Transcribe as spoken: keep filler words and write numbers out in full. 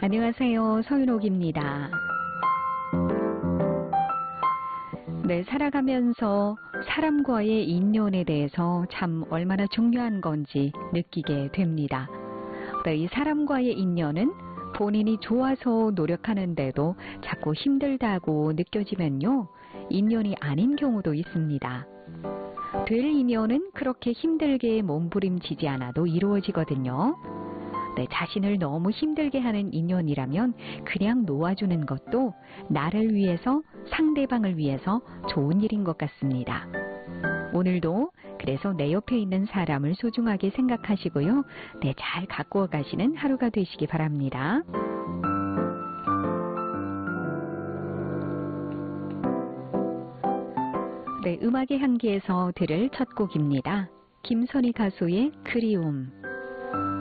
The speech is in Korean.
안녕하세요. 서윤옥입니다. 네, 살아가면서 사람과의 인연에 대해서 참 얼마나 중요한 건지 느끼게 됩니다. 네, 이 사람과의 인연은 본인이 좋아서 노력하는데도 자꾸 힘들다고 느껴지면요, 인연이 아닌 경우도 있습니다. 될 인연은 그렇게 힘들게 몸부림치지 않아도 이루어지거든요. 네, 자신을 너무 힘들게 하는 인연이라면 그냥 놓아주는 것도 나를 위해서, 상대방을 위해서 좋은 일인 것 같습니다. 오늘도 그래서 내 옆에 있는 사람을 소중하게 생각하시고요. 네, 잘 가꾸어 가시는 하루가 되시기 바랍니다. 네, 음악의 향기에서 들을 첫 곡입니다. 김선희 가수의 그리움.